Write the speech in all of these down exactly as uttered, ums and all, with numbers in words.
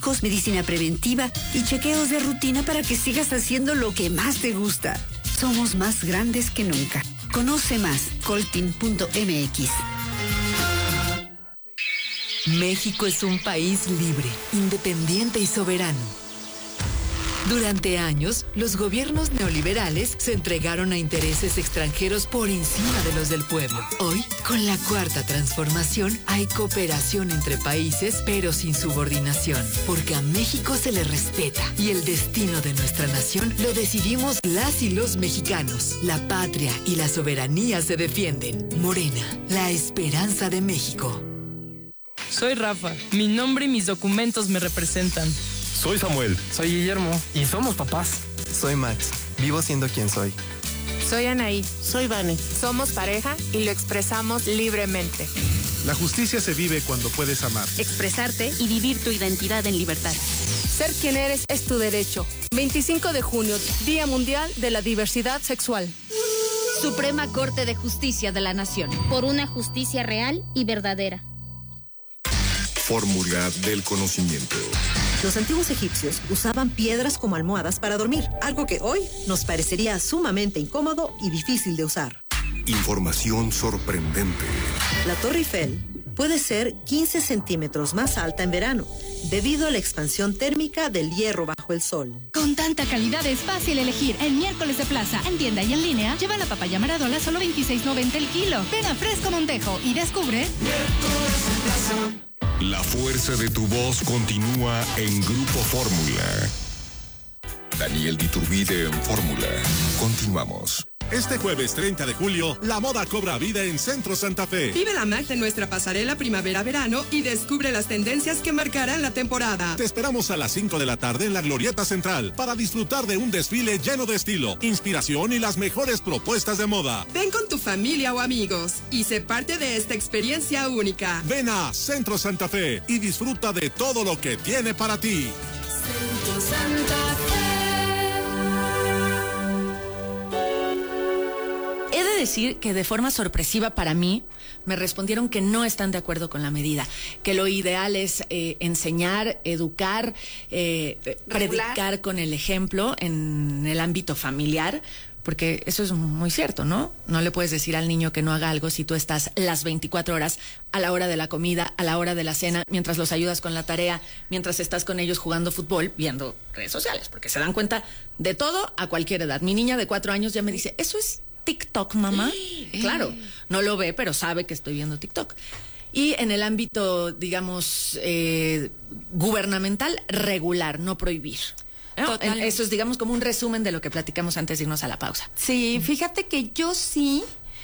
médicos, medicina preventiva y chequeos de rutina para que sigas haciendo lo que más te gusta. Somos más grandes que nunca. Conoce más, coltin punto m x. México es un país libre, independiente y soberano. Durante años, los gobiernos neoliberales se entregaron a intereses extranjeros por encima de los del pueblo. Hoy, con la cuarta transformación, hay cooperación entre países, pero sin subordinación, porque a México se le respeta y el destino de nuestra nación lo decidimos las y los mexicanos. La patria y la soberanía se defienden. Morena, la esperanza de México. Soy Rafa. Mi nombre y mis documentos me representan. Soy Samuel. Soy Guillermo. Y somos papás. Soy Max. Vivo siendo quien soy. Soy Anaí. Soy Vane. Somos pareja y lo expresamos libremente. La justicia se vive cuando puedes amar, expresarte y vivir tu identidad en libertad. Ser quien eres es tu derecho. veinticinco de junio, Día Mundial de la Diversidad Sexual. Suprema Corte de Justicia de la Nación. Por una justicia real y verdadera. Fórmula del conocimiento. Los antiguos egipcios usaban piedras como almohadas para dormir, algo que hoy nos parecería sumamente incómodo y difícil de usar. Información sorprendente. La Torre Eiffel puede ser quince centímetros más alta en verano, debido a la expansión térmica del hierro bajo el sol. Con tanta calidad es fácil elegir. El miércoles de plaza, en tienda y en línea, lleva la papaya Maradola solo veintiséis noventa el kilo. Ven a Fresco Montejo y descubre... Miércoles de plaza. La fuerza de tu voz continúa en Grupo Fórmula. Daniel Diturbide en Fórmula. Continuamos. Este jueves treinta de julio, la moda cobra vida en Centro Santa Fe. Vive la magia de nuestra pasarela primavera-verano y descubre las tendencias que marcarán la temporada. Te esperamos a las cinco de la tarde en la Glorieta Central para disfrutar de un desfile lleno de estilo, inspiración y las mejores propuestas de moda. Ven con tu familia o amigos y sé parte de esta experiencia única. Ven a Centro Santa Fe y disfruta de todo lo que tiene para ti. Centro Santa Fe. He de decir que de forma sorpresiva para mí me respondieron que no están de acuerdo con la medida, que lo ideal es eh, enseñar, educar, eh, predicar con el ejemplo en el ámbito familiar, porque eso es muy cierto, ¿no? No le puedes decir al niño que no haga algo si tú estás las veinticuatro horas, a la hora de la comida, a la hora de la cena, mientras los ayudas con la tarea, mientras estás con ellos jugando fútbol, viendo redes sociales, porque se dan cuenta de todo a cualquier edad. Mi niña de cuatro años ya me dice, ¿eso es TikTok, mamá? Eh. Claro, no lo ve, pero sabe que estoy viendo TikTok. Y en el ámbito, digamos, eh, gubernamental, regular, no prohibir. ¿No? Eso es, digamos, como un resumen de lo que platicamos antes de irnos a la pausa. Sí, fíjate que yo sí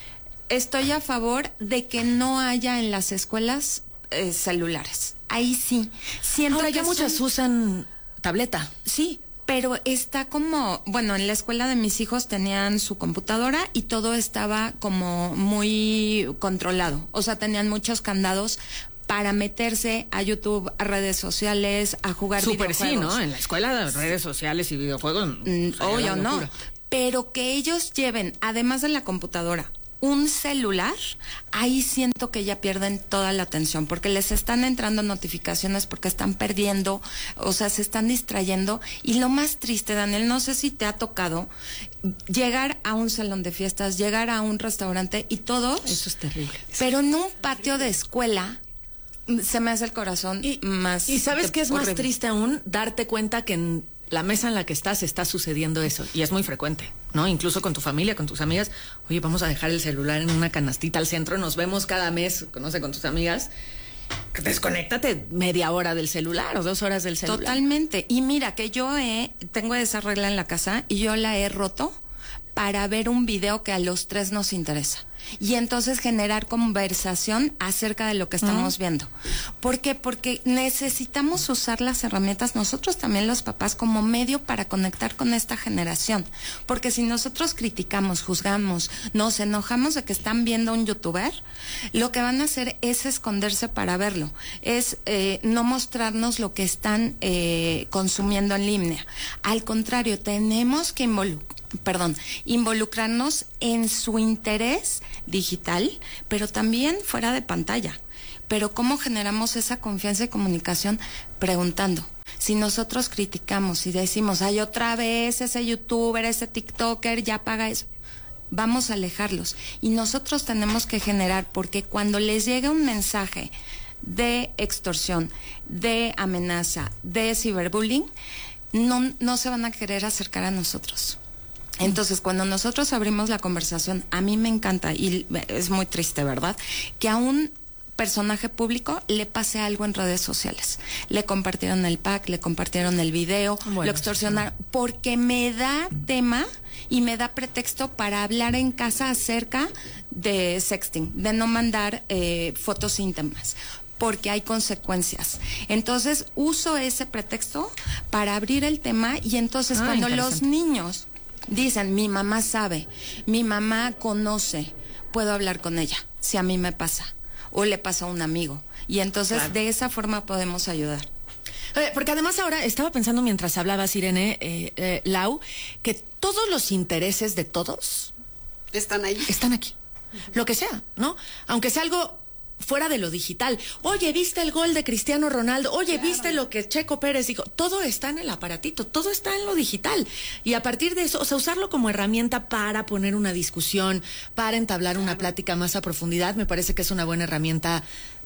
estoy a favor de que no haya en las escuelas eh, celulares. Ahí sí. Siento Ahora que ya muchas son... usan tableta. Sí. Pero está como, bueno, en la escuela de mis hijos tenían su computadora y todo estaba como muy controlado. O sea, tenían muchos candados para meterse a YouTube, a redes sociales, a jugar Súper videojuegos. Sí, ¿no? En la escuela de redes sociales y videojuegos. Mm, obvio, o no. Pero que ellos lleven, además de la computadora, un celular, ahí siento que ya pierden toda la atención, porque les están entrando notificaciones, porque están perdiendo, o sea, se están distrayendo. Y lo más triste, Daniel, no sé si te ha tocado llegar a un salón de fiestas, llegar a un restaurante y todo. Eso es terrible. Pero en un patio de escuela se me hace el corazón y, más. Y ¿sabes qué es horrible. Más triste aún? Darte cuenta que en la mesa en la que estás está sucediendo eso, y es muy frecuente, ¿no? Incluso con tu familia, con tus amigas. Oye, vamos a dejar el celular en una canastita al centro, nos vemos cada mes, no sé, con tus amigas. Desconéctate media hora del celular o dos horas del celular. Totalmente. Y mira que yo he, tengo esa regla en la casa y yo la he roto para ver un video que a los tres nos interesa. Y entonces generar conversación acerca de lo que estamos uh-huh. viendo. ¿Por qué? Porque necesitamos usar las herramientas, nosotros también los papás, como medio para conectar con esta generación. Porque si nosotros criticamos, juzgamos, nos enojamos de que están viendo un youtuber, lo que van a hacer es esconderse para verlo. Es eh, no mostrarnos lo que están eh, consumiendo en línea. Al contrario, tenemos que involucrar perdón, involucrarnos en su interés digital, pero también fuera de pantalla. Pero ¿cómo generamos esa confianza y comunicación? Preguntando. Si nosotros criticamos y decimos, ay, otra vez ese youtuber, ese tiktoker, ya paga eso, vamos a alejarlos. Y nosotros tenemos que generar, porque cuando les llega un mensaje de extorsión, de amenaza, de ciberbullying, no, no se van a querer acercar a nosotros. Entonces, cuando nosotros abrimos la conversación, a mí me encanta, y es muy triste, ¿verdad?, que a un personaje público le pase algo en redes sociales. Le compartieron el pack, le compartieron el video, bueno, lo extorsionaron, no. porque me da tema y me da pretexto para hablar en casa acerca de sexting, de no mandar eh, fotos íntimas, porque hay consecuencias. Entonces, uso ese pretexto para abrir el tema, y entonces ah, cuando los niños dicen, mi mamá sabe, mi mamá conoce, puedo hablar con ella, si a mí me pasa, o le pasa a un amigo. Y entonces, claro, de esa forma podemos ayudar. Porque además ahora, estaba pensando mientras hablabas, Irene, eh, eh, Lau, que todos los intereses de todos están ahí. Están aquí. Uh-huh. Lo que sea, ¿no? Aunque sea algo fuera de lo digital. Oye, ¿viste el gol de Cristiano Ronaldo? Oye, claro, ¿viste lo que Checo Pérez dijo? Todo está en el aparatito, todo está en lo digital. Y a partir de eso, o sea, usarlo como herramienta para poner una discusión, para entablar claro. una plática más a profundidad, me parece que es una buena herramienta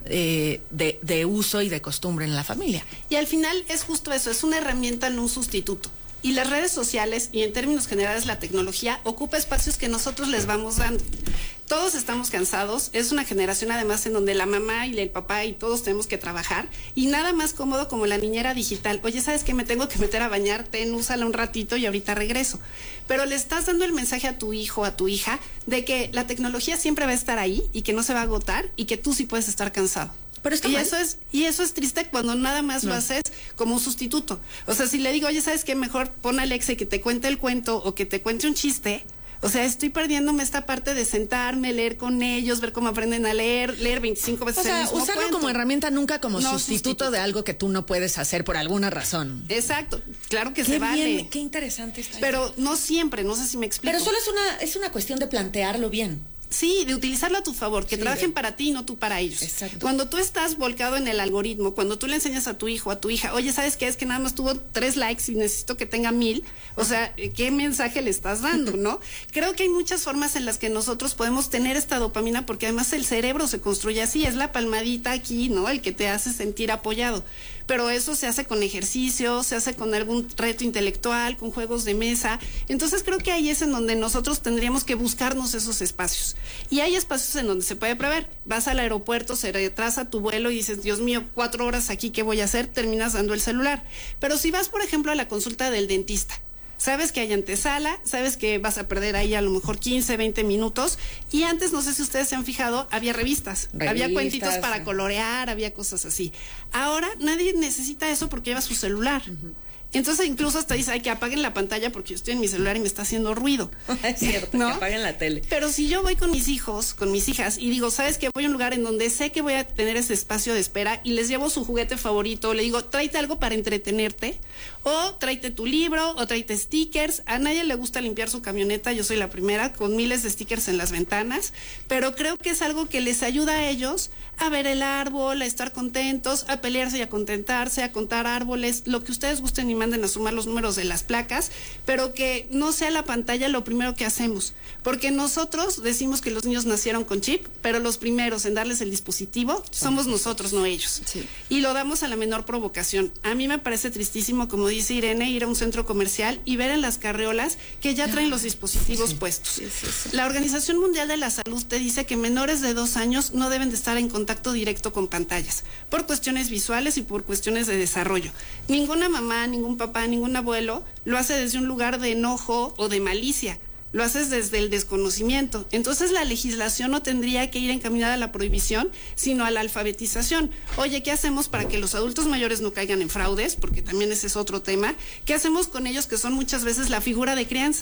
eh, de, de uso y de costumbre en la familia. Y al final es justo eso, es una herramienta, no un sustituto. Y las redes sociales, y en términos generales la tecnología, ocupa espacios que nosotros les vamos dando. Todos estamos cansados, es una generación además en donde la mamá y el papá y todos tenemos que trabajar, y nada más cómodo como la niñera digital. Oye, ¿sabes qué? Me tengo que meter a bañar, ten, úsala un ratito y ahorita regreso. Pero le estás dando el mensaje a tu hijo, a tu hija, de que la tecnología siempre va a estar ahí y que no se va a agotar y que tú sí puedes estar cansado. Pero y eso es y eso es triste cuando nada más no. lo haces como un sustituto. O sea, si le digo, oye, ¿sabes qué? Mejor pon a Alexa y que te cuente el cuento o que te cuente un chiste. O sea, estoy perdiéndome esta parte de sentarme, leer con ellos, ver cómo aprenden a leer, leer veinticinco veces o sea, el mismo usarlo cuento. Como herramienta, nunca como no, sustituto, sustituto de algo que tú no puedes hacer por alguna razón. Exacto, claro que qué se vale. Bien, qué interesante está. Pero eso. No siempre, no sé si me explico. Pero solo es una, es una cuestión de plantearlo bien. Sí, de utilizarlo a tu favor, que sí, trabajen de... para ti y no tú para ellos. Exacto. Cuando tú estás volcado en el algoritmo, cuando tú le enseñas a tu hijo, a tu hija, oye, ¿sabes qué? Es que nada más tuvo tres likes y necesito que tenga mil. O sea, ¿qué mensaje le estás dando, no? Creo que hay muchas formas en las que nosotros podemos tener esta dopamina, porque además el cerebro se construye así, es la palmadita aquí, ¿no? El que te hace sentir apoyado. Pero eso se hace con ejercicio, se hace con algún reto intelectual, con juegos de mesa. Entonces creo que ahí es en donde nosotros tendríamos que buscarnos esos espacios. Y hay espacios en donde se puede prever. Vas al aeropuerto, se retrasa tu vuelo y dices, Dios mío, cuatro horas aquí, ¿qué voy a hacer? Terminas dando el celular. Pero si vas, por ejemplo, a la consulta del dentista, sabes que hay antesala, sabes que vas a perder ahí a lo mejor quince, veinte minutos, y antes, no sé si ustedes se han fijado, había revistas, revistas había cuentitos para sí. colorear, había cosas así. Ahora nadie necesita eso porque lleva su celular. Uh-huh. Entonces incluso hasta dice, ay, que apaguen la pantalla porque yo estoy en mi celular y me está haciendo ruido. Es cierto, ¿no? Que apaguen la tele. Pero si yo voy con mis hijos, con mis hijas, y digo, ¿sabes qué? Voy a un lugar en donde sé que voy a tener ese espacio de espera y les llevo su juguete favorito, le digo, tráete algo para entretenerte, o tráete tu libro, o tráete stickers. A nadie le gusta limpiar su camioneta, yo soy la primera, con miles de stickers en las ventanas, pero creo que es algo que les ayuda a ellos a ver el árbol, a estar contentos, a pelearse y a contentarse, a contar árboles, lo que ustedes gusten y manden a sumar los números de las placas, pero que no sea la pantalla lo primero que hacemos, porque nosotros decimos que los niños nacieron con chip, pero los primeros en darles el dispositivo somos nosotros, no ellos. Sí. Y lo damos a la menor provocación. A mí me parece tristísimo, como dice Irene, ir a un centro comercial y ver en las carriolas que ya traen los dispositivos sí. puestos. Sí, sí, sí. La Organización Mundial de la Salud te dice que menores de dos años no deben de estar en contacto contacto directo con pantallas, por cuestiones visuales y por cuestiones de desarrollo. Ninguna mamá, ningún papá, ningún abuelo lo hace desde un lugar de enojo o de malicia, lo haces desde el desconocimiento. Entonces la legislación no tendría que ir encaminada a la prohibición, sino a la alfabetización. Oye, ¿qué hacemos para que los adultos mayores no caigan en fraudes? Porque también ese es otro tema. ¿Qué hacemos con ellos que son muchas veces la figura de crianza?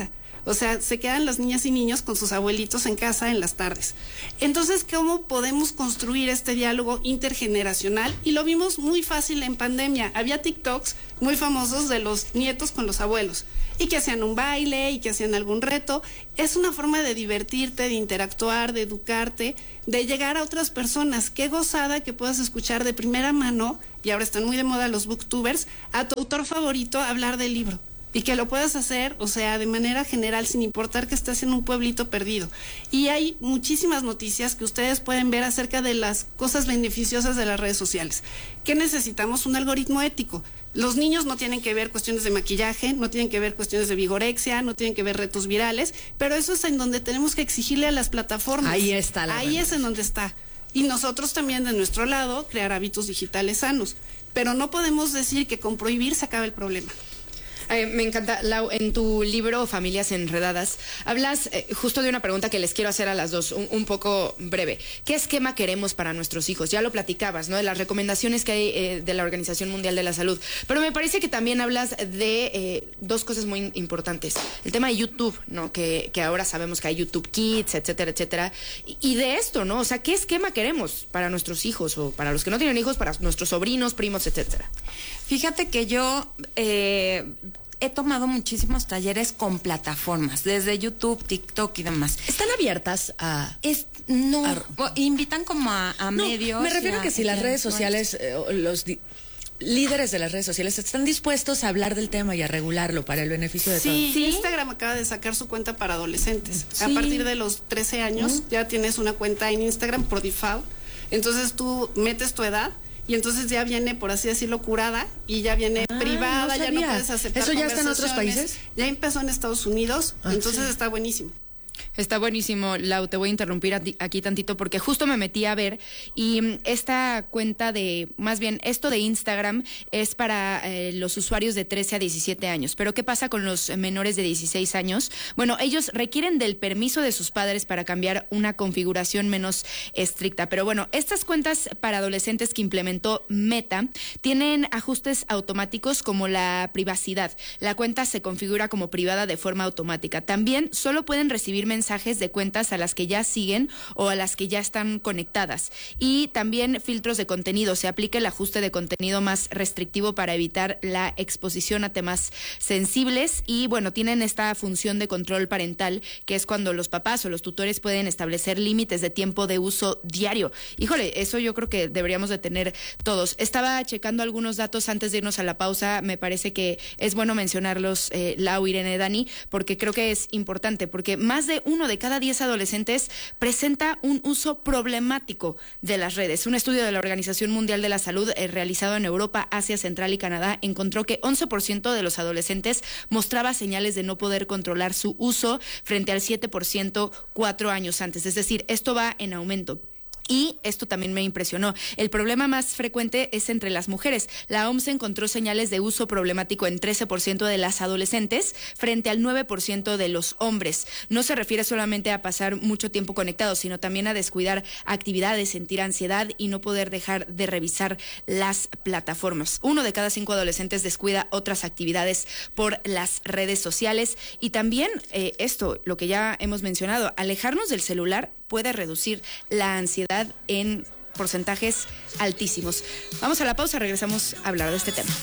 O sea, se quedan las niñas y niños con sus abuelitos en casa en las tardes. Entonces, ¿cómo podemos construir este diálogo intergeneracional? Y lo vimos muy fácil en pandemia. Había TikToks muy famosos de los nietos con los abuelos y que hacían un baile y que hacían algún reto. Es una forma de divertirte, de interactuar, de educarte, de llegar a otras personas. Qué gozada que puedas escuchar de primera mano, y ahora están muy de moda los booktubers, a tu autor favorito hablar del libro. Y que lo puedas hacer, o sea, de manera general, sin importar que estés en un pueblito perdido. Y hay muchísimas noticias que ustedes pueden ver acerca de las cosas beneficiosas de las redes sociales. ¿Qué necesitamos? Un algoritmo ético. Los niños no tienen que ver cuestiones de maquillaje, no tienen que ver cuestiones de vigorexia, no tienen que ver retos virales, pero eso es en donde tenemos que exigirle a las plataformas. Ahí está la Ahí realidad. Es en donde está. Y nosotros también, de nuestro lado, crear hábitos digitales sanos. Pero no podemos decir que con prohibir se acaba el problema. Eh, me encanta, Lau, en tu libro Familias Enredadas, hablas eh, justo de una pregunta que les quiero hacer a las dos, un, un poco breve. ¿Qué esquema queremos para nuestros hijos? Ya lo platicabas, ¿no? De las recomendaciones que hay eh, de la Organización Mundial de la Salud. Pero me parece que también hablas de eh, dos cosas muy importantes. El tema de YouTube, ¿no? Que, que ahora sabemos que hay YouTube Kids, etcétera, etcétera. Y, y de esto, ¿no? O sea, ¿qué esquema queremos para nuestros hijos o para los que no tienen hijos, para nuestros sobrinos, primos, etcétera? Fíjate que yo eh, he tomado muchísimos talleres con plataformas, desde YouTube, TikTok y demás. ¿Están abiertas a...? Es, no, a, invitan como a, a no, medios. Me refiero a que si las redes sociales, eh, los di, líderes de las redes sociales están dispuestos a hablar del tema y a regularlo para el beneficio de sí, todos. Sí, Instagram acaba de sacar su cuenta para adolescentes. Sí. A partir de los trece años uh-huh. ya tienes una cuenta en Instagram por default. Entonces tú metes tu edad y entonces ya viene, por así decirlo, curada y ya viene ah, privada, no ya no puedes aceptar. ¿Eso ya está en otros países? Ya empezó en Estados Unidos, ah, entonces sí. Está buenísimo. Está buenísimo, Lau, te voy a interrumpir aquí tantito porque justo me metí a ver y esta cuenta de, más bien, esto de Instagram es para eh, los usuarios de trece a diecisiete años. Pero ¿qué pasa con los menores de dieciséis años? Bueno, ellos requieren del permiso de sus padres para cambiar una configuración menos estricta. Pero bueno, estas cuentas para adolescentes que implementó Meta tienen ajustes automáticos como la privacidad. La cuenta se configura como privada de forma automática. También solo pueden recibir mensajes de cuentas a las que ya siguen o a las que ya están conectadas. Y también filtros de contenido. Se aplica el ajuste de contenido más restrictivo para evitar la exposición a temas sensibles. Y bueno, tienen esta función de control parental, que es cuando los papás o los tutores pueden establecer límites de tiempo de uso diario. Híjole, eso yo creo que deberíamos de tener todos. Estaba checando algunos datos antes de irnos a la pausa. Me parece que es bueno mencionarlos, eh, Lau, Irene, Dani, porque creo que es importante, porque más de uno de cada diez adolescentes presenta un uso problemático de las redes. Un estudio de la Organización Mundial de la Salud eh, realizado en Europa, Asia Central y Canadá encontró que once por ciento de los adolescentes mostraba señales de no poder controlar su uso frente al siete por ciento cuatro años antes. Es decir, esto va en aumento. Y esto también me impresionó. El problema más frecuente es entre las mujeres. La O M S encontró señales de uso problemático en trece por ciento de las adolescentes frente al nueve por ciento de los hombres. No se refiere solamente a pasar mucho tiempo conectados, sino también a descuidar actividades, sentir ansiedad y no poder dejar de revisar las plataformas. Uno de cada cinco adolescentes descuida otras actividades por las redes sociales. Y también eh, esto, lo que ya hemos mencionado, alejarnos del celular puede reducir la ansiedad en porcentajes altísimos. Vamos a la pausa, regresamos a hablar de este tema.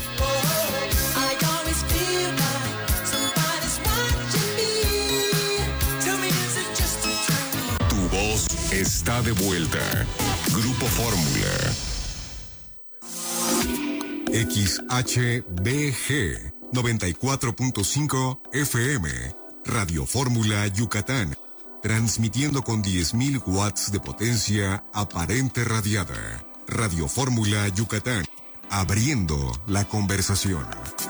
Tu voz está de vuelta. Grupo Fórmula. X H B G noventa y cuatro punto cinco F M. Radio Fórmula Yucatán. Transmitiendo con diez mil watts de potencia aparente radiada. Radio Fórmula Yucatán. Abriendo la conversación.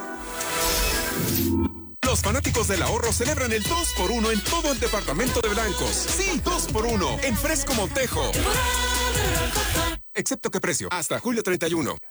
Los fanáticos del ahorro celebran el dos por uno en todo el departamento de Blancos. Sí, dos por uno en Fresco Montejo. Excepto que precio, hasta julio treinta y uno.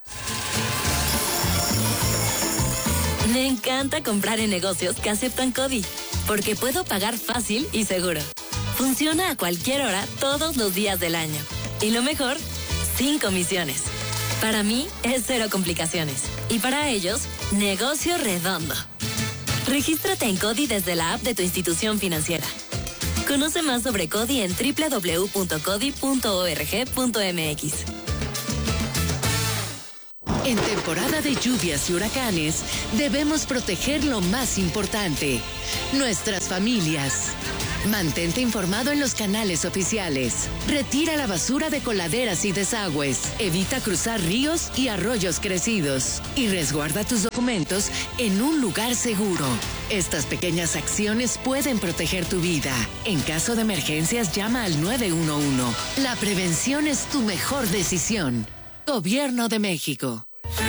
Me encanta comprar en negocios que aceptan CODI, porque puedo pagar fácil y seguro. Funciona a cualquier hora, todos los días del año. Y lo mejor, sin comisiones. Para mí, es cero complicaciones. Y para ellos, negocio redondo. Regístrate en CODI desde la app de tu institución financiera. Conoce más sobre CODI en doble u doble u doble u punto codi punto org punto m x. En temporada de lluvias y huracanes, debemos proteger lo más importante, nuestras familias. Mantente informado en los canales oficiales. Retira la basura de coladeras y desagües. Evita cruzar ríos y arroyos crecidos. Y resguarda tus documentos en un lugar seguro. Estas pequeñas acciones pueden proteger tu vida. En caso de emergencias, llama al nueve uno uno. La prevención es tu mejor decisión. Gobierno de México.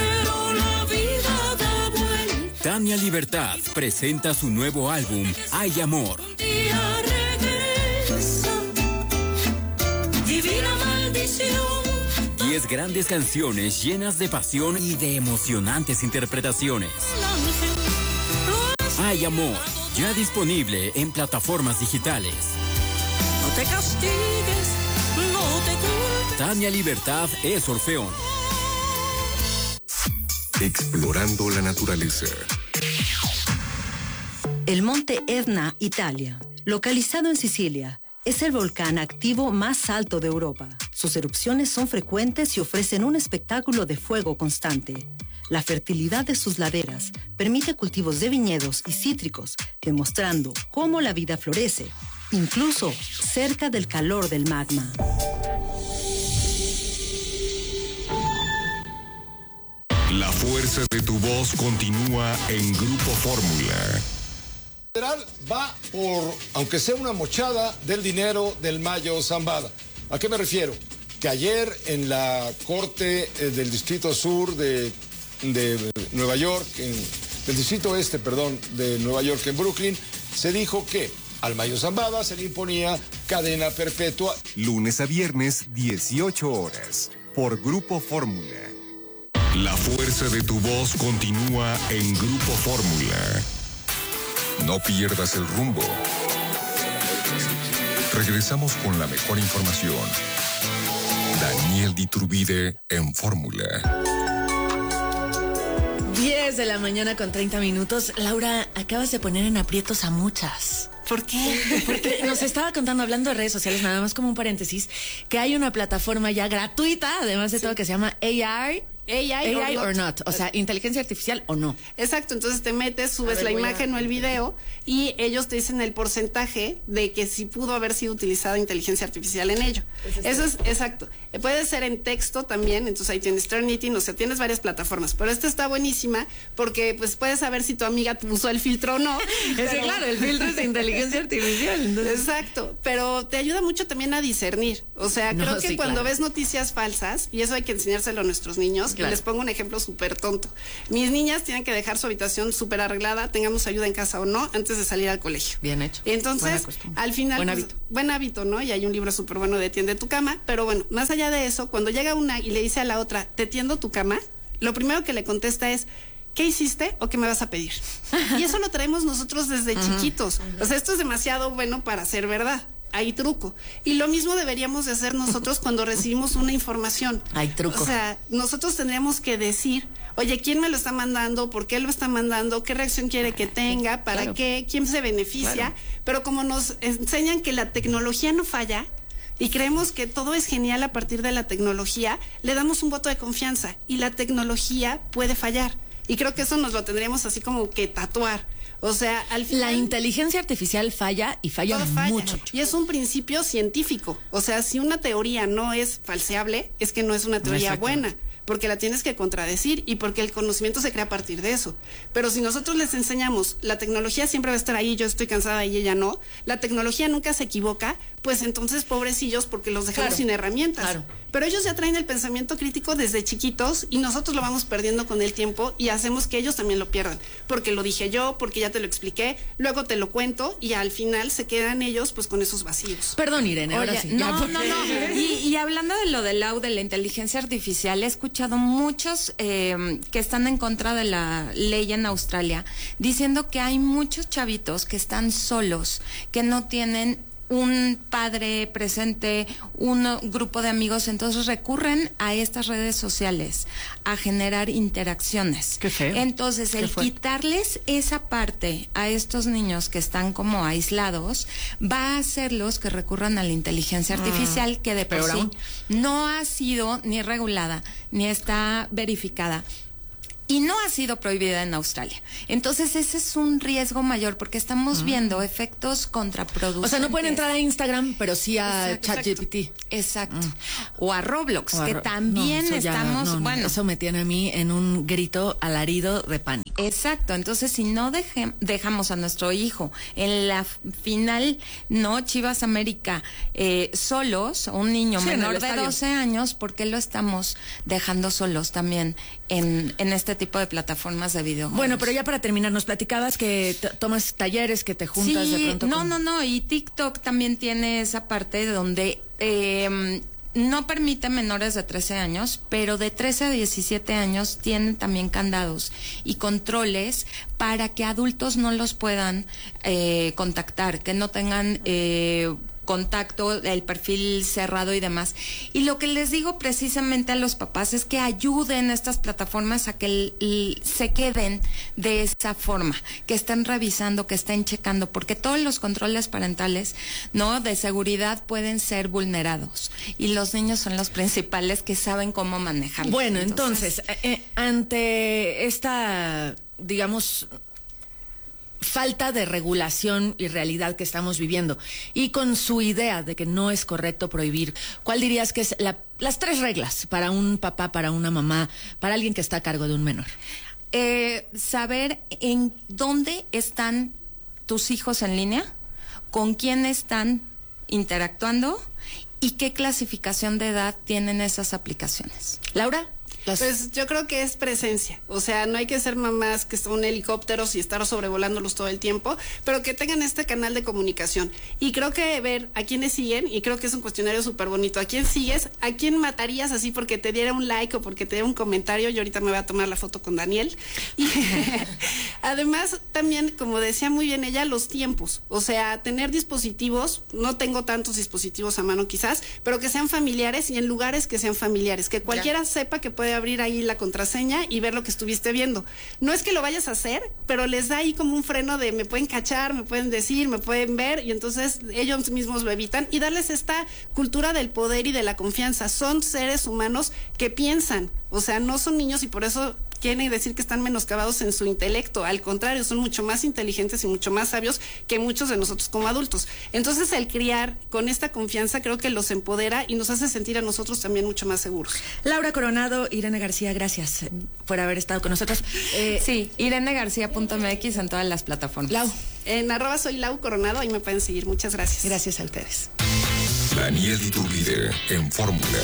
Tania Libertad presenta su nuevo álbum, Hay Amor. Divina maldición. Diez grandes canciones llenas de pasión y de emocionantes interpretaciones. Hay Amor, ya disponible en plataformas digitales. No te castigues, no te culpes. Tania Libertad es Orfeón. Explorando la naturaleza. El monte Etna, Italia, localizado en Sicilia, es el volcán activo más alto de Europa. Sus erupciones son frecuentes y ofrecen un espectáculo de fuego constante. La fertilidad de sus laderas permite cultivos de viñedos y cítricos, demostrando cómo la vida florece, incluso cerca del calor del magma. La fuerza de tu voz continúa en Grupo Fórmula. Federal va por, aunque sea una mochada, del dinero del Mayo Zambada. ¿A qué me refiero? Que ayer en la Corte eh, del Distrito Sur de, de Nueva York, en, del Distrito Este, perdón, de Nueva York en Brooklyn, se dijo que al Mayo Zambada se le imponía cadena perpetua. Lunes a viernes, dieciocho horas, por Grupo Fórmula. La fuerza de tu voz continúa en Grupo Fórmula. No pierdas el rumbo. Regresamos con la mejor información. Daniel Diturbide en Fórmula. diez de la mañana con treinta minutos. Laura, acabas de poner en aprietos a muchas. ¿Por qué? Porque nos estaba contando, hablando de redes sociales, nada más como un paréntesis, que hay una plataforma ya gratuita, además de sí. todo, que se llama A I. A I, A I or, or not, o sea, inteligencia artificial o no. Exacto, entonces te metes, subes ver, la imagen a... o el video y ellos te dicen el porcentaje de que si pudo haber sido utilizada inteligencia artificial en ello. Pues Eso es, exacto. Puede ser en texto también, entonces ahí tienes Turnitin, o sea, tienes varias plataformas, pero esta está buenísima porque pues puedes saber si tu amiga usó el filtro o no. Es pero... claro, el filtro es de inteligencia artificial. Entonces... Exacto, pero te ayuda mucho también a discernir, o sea, no, creo que sí, cuando claro. ves noticias falsas, y eso hay que enseñárselo a nuestros niños, claro. les pongo un ejemplo súper tonto. Mis niñas tienen que dejar su habitación súper arreglada, tengamos ayuda en casa o no, antes de salir al colegio. Bien hecho. Entonces, al final, buen pues, hábito. Buen hábito, ¿no? Y hay un libro súper bueno de Tiende tu cama, pero bueno, más allá de eso, cuando llega una y le dice a la otra, ¿te tiendo tu cama? Lo primero que le contesta es, ¿qué hiciste o qué me vas a pedir? Y eso lo traemos nosotros desde uh-huh. chiquitos. Uh-huh. O sea, esto es demasiado bueno para ser verdad. Hay truco. Y lo mismo deberíamos de hacer nosotros cuando recibimos una información. Hay truco. O sea, nosotros tendríamos que decir, oye, ¿quién me lo está mandando? ¿Por qué lo está mandando? ¿Qué reacción quiere que tenga? ¿Para claro. qué? ¿Quién se beneficia? Claro. Pero como nos enseñan que la tecnología no falla y creemos que todo es genial a partir de la tecnología, le damos un voto de confianza y la tecnología puede fallar. Y creo que eso nos lo tendríamos así como que tatuar. O sea, al final... La inteligencia artificial falla y falla, falla mucho. Y es un principio científico. O sea, si una teoría no es falseable, es que no es una teoría buena. Porque la tienes que contradecir y porque el conocimiento se crea a partir de eso. Pero si nosotros les enseñamos, la tecnología siempre va a estar ahí, yo estoy cansada y ella no, la tecnología nunca se equivoca, pues entonces pobrecillos porque los dejamos claro. sin herramientas. Claro. Pero ellos ya traen el pensamiento crítico desde chiquitos y nosotros lo vamos perdiendo con el tiempo y hacemos que ellos también lo pierdan. Porque lo dije yo, porque ya te lo expliqué, luego te lo cuento y al final se quedan ellos pues con esos vacíos. Perdón, Irene, Oye, ahora sí. No, no, no. Y, y hablando de lo del A U, de la inteligencia artificial, he escuchado muchos eh, que están en contra de la ley en Australia, diciendo que hay muchos chavitos que están solos, que no tienen un padre presente, un grupo de amigos, entonces recurren a estas redes sociales a generar interacciones. Qué feo. Entonces, Qué el fuerte. quitarles esa parte a estos niños que están como aislados va a hacerlos que recurran a la inteligencia artificial, Ah, que de por peor sí aún. no ha sido ni regulada ni está verificada. Y no ha sido prohibida en Australia. Entonces ese es un riesgo mayor porque estamos Ah. viendo efectos contraproducentes. O sea, no pueden entrar a Instagram, pero sí a Exacto, ChatGPT. Exacto. O a Roblox, O a que Ro- también no, eso ya- estamos, no, no, bueno. Eso me tiene a mí en un grito alarido de pánico. Exacto, entonces si no deje- dejamos a nuestro hijo en la f- final, no Chivas América, eh, solos, un niño Sí, en el menor de estadio. doce años, ¿por qué lo estamos dejando solos también en, en este tipo de plataformas de videojuegos? Bueno, pero ya para terminar, nos platicabas que t- tomas talleres, que te juntas Sí, de pronto no, con- no, no, y TikTok también tiene esa parte donde eh, no permite menores de trece años, pero de trece a diecisiete años tienen también candados y controles para que adultos no los puedan eh, contactar, que no tengan eh, contacto, el perfil cerrado y demás. Y lo que les digo precisamente a los papás es que ayuden estas plataformas a que el- el- se queden de esa forma, que estén revisando, que estén checando, porque todos los controles parentales, ¿no?, de seguridad pueden ser vulnerados y los niños son los principales que saben cómo manejarlos. Bueno, entonces, eh, eh, ante esta, digamos, falta de regulación y realidad que estamos viviendo, y con su idea de que no es correcto prohibir, ¿cuál dirías que es la- las tres reglas para un papá, para una mamá, para alguien que está a cargo de un menor? Eh, saber en dónde están tus hijos en línea, con quién están interactuando y qué clasificación de edad tienen esas aplicaciones. Laura. Pues yo creo que es presencia, o sea, no hay que ser mamás que son helicópteros y estar sobrevolándolos todo el tiempo, pero que tengan este canal de comunicación. Y creo que ver a quiénes siguen, y creo que es un cuestionario súper bonito, a quién sigues, a quién matarías así porque te diera un like o porque te diera un comentario. Yo ahorita me voy a tomar la foto con Daniel. Y además también, como decía muy bien ella, los tiempos, o sea, tener dispositivos, no tengo tantos dispositivos a mano quizás, pero que sean familiares y en lugares que sean familiares, que cualquiera ya sepa que puede abrir ahí la contraseña y ver lo que estuviste viendo. No es que lo vayas a hacer, pero les da ahí como un freno de me pueden cachar, me pueden decir, me pueden ver, y entonces ellos mismos lo evitan, y darles esta cultura del poder y de la confianza. Son seres humanos que piensan, o sea, no son niños, y por eso quieren decir que están menoscabados en su intelecto. Al contrario, son mucho más inteligentes y mucho más sabios que muchos de nosotros como adultos. Entonces, el criar con esta confianza creo que los empodera y nos hace sentir a nosotros también mucho más seguros. Laura Coronado, Irene García, gracias por haber estado con nosotros. Eh, sí, irene garcía punto m x en todas las plataformas. Lau. En arroba soy Lau Coronado, ahí me pueden seguir. Muchas gracias. Gracias a ustedes. Daniel y tu líder en Fórmula.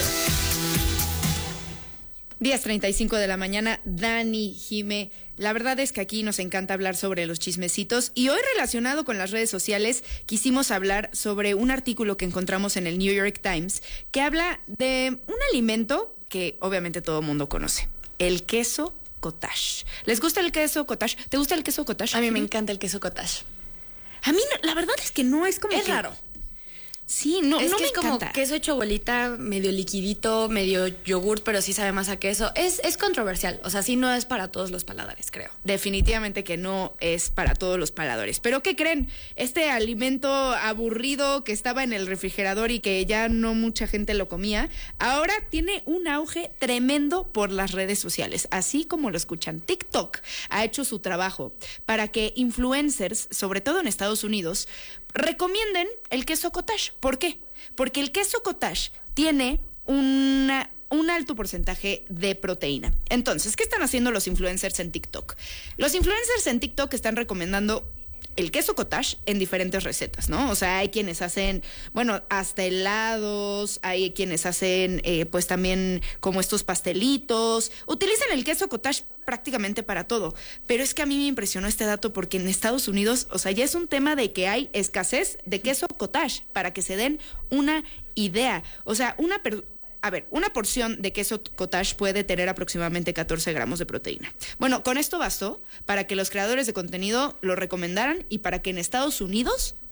diez treinta y cinco de la mañana, Dani, Jime. La verdad es que aquí nos encanta hablar sobre los chismecitos, y hoy, relacionado con las redes sociales, quisimos hablar sobre un artículo que encontramos en el New York Times que habla de un alimento que obviamente todo el mundo conoce: el queso cottage. ¿Les gusta el queso cottage? ¿Te gusta el queso cottage? A mí me encanta el queso cottage. A mí no, la verdad es que no es como Es que- raro. Sí, no, es no que me es como encanta. queso hecho bolita, medio liquidito, medio yogurt, pero sí sabe más a queso. Es, es controversial, o sea, sí no es para todos los paladares, creo. Definitivamente que no es para todos los paladores. Pero ¿qué creen? Este alimento aburrido que estaba en el refrigerador y que ya no mucha gente lo comía, ahora tiene un auge tremendo por las redes sociales. Así como lo escuchan, TikTok ha hecho su trabajo para que influencers, sobre todo en Estados Unidos, recomienden el queso cottage. ¿Por qué? Porque el queso cottage tiene una, un alto porcentaje de proteína. Entonces, ¿qué están haciendo los influencers en TikTok? Los influencers en TikTok están recomendando el queso cottage en diferentes recetas, ¿no? O sea, hay quienes hacen, bueno, hasta helados, hay quienes hacen, eh, pues también como estos pastelitos. Utilizan el queso cottage prácticamente para todo. Pero es que a mí me impresionó este dato porque en Estados Unidos, o sea, ya es un tema de que hay escasez de queso cottage, para que se den una idea. O sea, una per- A ver, una porción de queso cottage puede tener aproximadamente catorce gramos de proteína. Bueno, con esto bastó para que los creadores de contenido lo recomendaran y para que en Estados Unidos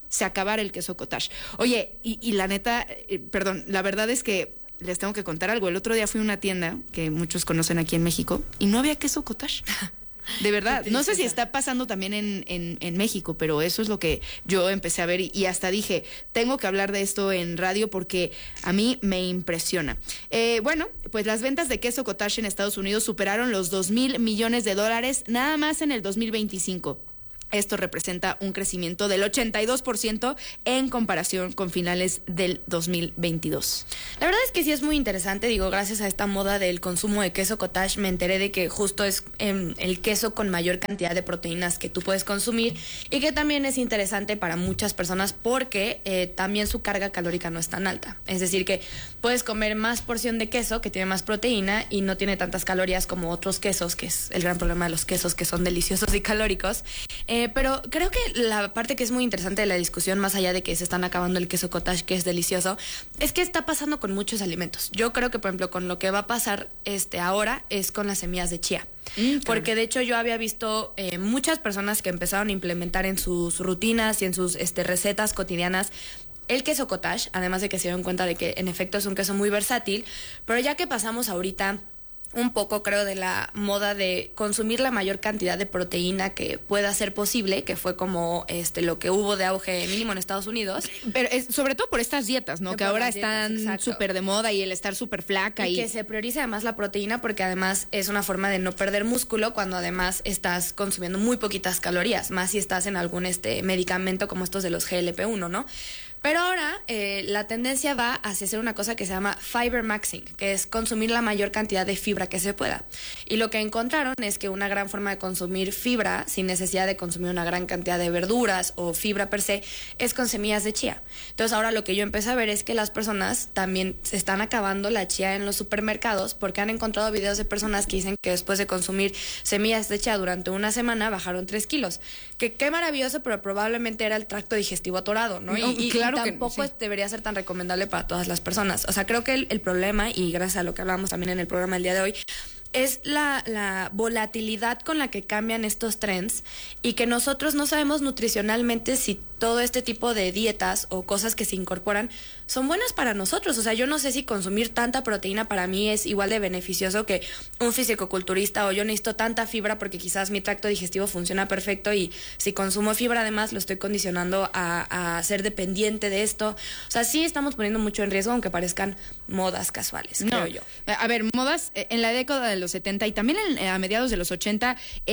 se acabara el queso cottage. Oye, y, y la neta, eh, perdón, la verdad es que les tengo que contar algo. El otro día fui a una tienda que muchos conocen aquí en México y no había queso cottage. De verdad, no sé si está pasando también en, en, en México, pero eso es lo que yo empecé a ver y, y hasta dije, tengo que hablar de esto en radio porque a mí me impresiona. Eh, bueno, pues las ventas de queso cottage en Estados Unidos superaron los dos mil millones de dólares nada más en el dos mil veinticinco. Esto representa un crecimiento del ochenta y dos por ciento en comparación con finales del dos mil veintidós. La verdad es que sí es muy interesante, digo, gracias a esta moda del consumo de queso cottage me enteré de que justo es eh, el queso con mayor cantidad de proteínas que tú puedes consumir y que también es interesante para muchas personas porque eh, también su carga calórica no es tan alta. Es decir, que puedes comer más porción de queso que tiene más proteína y no tiene tantas calorías como otros quesos, que es el gran problema de los quesos que son deliciosos y calóricos. Eh, Eh, pero creo que la parte que es muy interesante de la discusión, más allá de que se están acabando el queso cottage, que es delicioso, es que está pasando con muchos alimentos. Yo creo que, por ejemplo, con lo que va a pasar este ahora es con las semillas de chía. Mm, porque de hecho yo había visto eh, muchas personas que empezaron a implementar en sus rutinas y en sus este, recetas cotidianas el queso cottage, además de que se dieron cuenta de que en efecto es un queso muy versátil, pero ya que pasamos ahorita un poco, creo, de la moda de consumir la mayor cantidad de proteína que pueda ser posible, que fue como este lo que hubo de auge mínimo en Estados Unidos. Pero es, sobre todo por estas dietas, ¿no? Que ahora están súper de moda y el estar súper flaca. Y, y que se prioriza además la proteína porque además es una forma de no perder músculo cuando además estás consumiendo muy poquitas calorías, más si estás en algún este medicamento como estos de los G L P uno, ¿no? Pero ahora eh, la tendencia va hacia hacer una cosa que se llama fiber maxing, que es consumir la mayor cantidad de fibra que se pueda. Y lo que encontraron es que una gran forma de consumir fibra sin necesidad de consumir una gran cantidad de verduras o fibra per se es con semillas de chía. Entonces ahora lo que yo empecé a ver es que las personas también se están acabando la chía en los supermercados porque han encontrado videos de personas que dicen que después de consumir semillas de chía durante una semana bajaron tres kilos. Que qué maravilloso, pero probablemente era el tracto digestivo atorado, ¿no? No, y, y, claro. Y tampoco sí. debería ser tan recomendable para todas las personas. O sea, creo que el, el problema, y gracias a lo que hablábamos también en el programa el día de hoy, es la, la volatilidad con la que cambian estos trends y que nosotros no sabemos nutricionalmente si todo este tipo de dietas o cosas que se incorporan son buenas para nosotros. O sea, yo no sé si consumir tanta proteína para mí es igual de beneficioso que un fisicoculturista, o yo necesito tanta fibra porque quizás mi tracto digestivo funciona perfecto y si consumo fibra además lo estoy condicionando a, a ser dependiente de esto. O sea, sí estamos poniendo mucho en riesgo aunque parezcan modas casuales, no. creo yo. A ver, modas en la década de los setenta y también en, a mediados de los ochenta,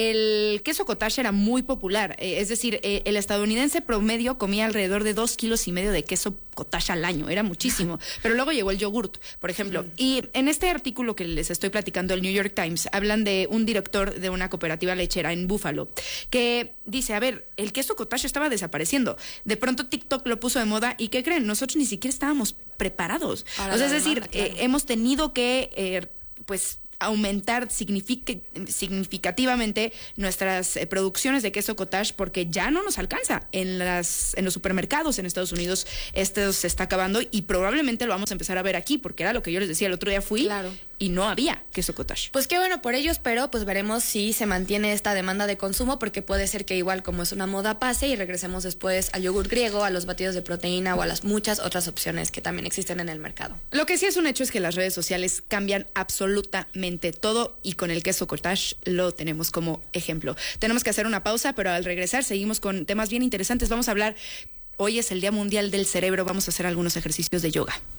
el queso cottage era muy popular. Eh, es decir, eh, el estadounidense promedio comía alrededor de dos kilos y medio de queso cottage al año. Era muchísimo. Pero luego llegó el yogurt, por ejemplo. Mm. Y en este artículo que les estoy platicando, el New York Times, hablan de un director de una cooperativa lechera en Buffalo, que dice, a ver, el queso cottage estaba desapareciendo. De pronto TikTok lo puso de moda y ¿qué creen? Nosotros ni siquiera estábamos preparados. Para o sea, es decir, demanda, claro. eh, hemos tenido que, eh, pues, aumentar signific- significativamente nuestras eh, producciones de queso cottage porque ya no nos alcanza en las en los supermercados en Estados Unidos. Esto se está acabando y probablemente lo vamos a empezar a ver aquí porque era lo que yo les decía el otro día fui claro. y no había queso cottage. Pues qué bueno por ellos, pero pues veremos si se mantiene esta demanda de consumo porque puede ser que igual como es una moda pase y regresemos después al yogur griego, a los batidos de proteína o a las muchas otras opciones que también existen en el mercado. Lo que sí es un hecho es que las redes sociales cambian absolutamente todo y con el queso cottage lo tenemos como ejemplo. Tenemos que hacer una pausa, pero al regresar seguimos con temas bien interesantes. Vamos a hablar, hoy es el Día Mundial del Cerebro, vamos a hacer algunos ejercicios de yoga.